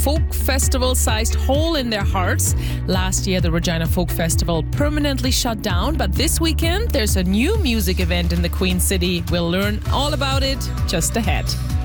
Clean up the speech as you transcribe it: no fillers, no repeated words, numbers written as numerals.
folk festival-sized hole in their hearts. Last year, the Regina Folk Festival permanently shut down, but this weekend, there's a new music event in the Queen City. We'll learn all about it just ahead.